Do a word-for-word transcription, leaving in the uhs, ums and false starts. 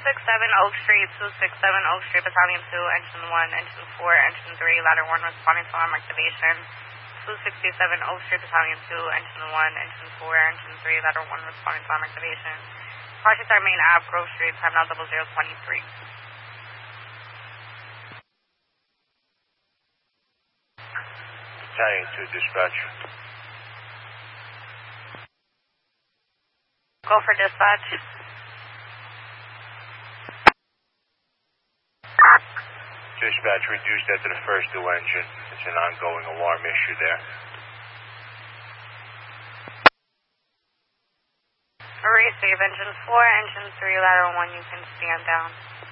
six seven Oak Street, two six seven Oak Street, Battalion two, Engine one, Engine four, Engine three, ladder one responding to alarm activation. two sixty-seven Oak Street, Battalion two, Engine one, Engine four, Engine three, ladder one responding to alarm activation. Project our main app, Grove Street, time now double zero twenty-three. Battalion two, dispatch. Go for dispatch. Dispatch, reduce that to the first dual engine. It's an ongoing alarm issue there. Receive engine four, engine three, ladder one, you can stand down.